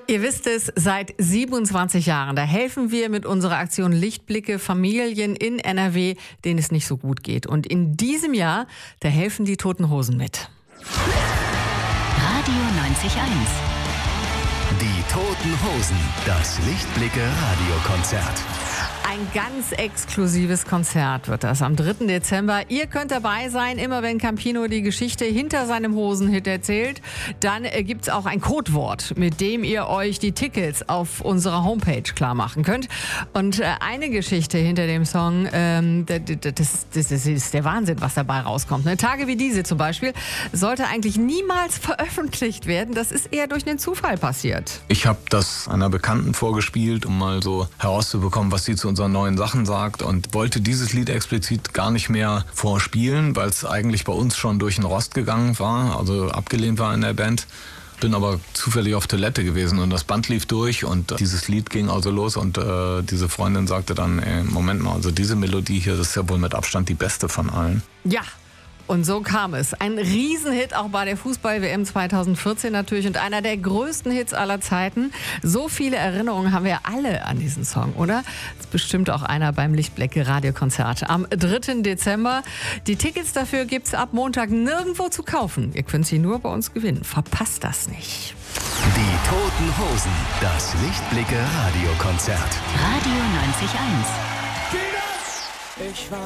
Ihr wisst es, seit 27 Jahren, da helfen wir mit unserer Aktion Lichtblicke Familien in NRW, denen es nicht so gut geht. Und in diesem Jahr, da helfen die Toten Hosen mit. Radio 90.1. Die Toten Hosen, das Lichtblicke-Radiokonzert. Ein ganz exklusives Konzert wird das am 3. Dezember. Ihr könnt dabei sein, immer wenn Campino die Geschichte hinter seinem Hosenhit erzählt. Dann gibt's auch ein Codewort, mit dem ihr euch die Tickets auf unserer Homepage klar machen könnt. Und eine Geschichte hinter dem Song, das ist der Wahnsinn, was dabei rauskommt. Ne? Tage wie diese zum Beispiel sollte eigentlich niemals veröffentlicht werden. Das ist eher durch einen Zufall passiert. Ich habe das einer Bekannten vorgespielt, um mal so herauszubekommen, was sie zu unseren neuen Sachen sagt, und wollte dieses Lied explizit gar nicht mehr vorspielen, weil es eigentlich bei uns schon durch den Rost gegangen war, also abgelehnt war in der Band. Bin aber zufällig auf Toilette gewesen und das Band lief durch und dieses Lied ging also los und diese Freundin sagte dann, Moment mal, also diese Melodie hier, das ist ja wohl mit Abstand die beste von allen. Ja. Und so kam es. Ein Riesenhit auch bei der Fußball-WM 2014 natürlich und einer der größten Hits aller Zeiten. So viele Erinnerungen haben wir alle an diesen Song, oder? Das ist bestimmt auch einer beim Lichtblicke-Radiokonzert am 3. Dezember. Die Tickets dafür gibt's ab Montag nirgendwo zu kaufen. Ihr könnt sie nur bei uns gewinnen. Verpasst das nicht. Die Toten Hosen, das Lichtblicke-Radiokonzert. Radio 90.1.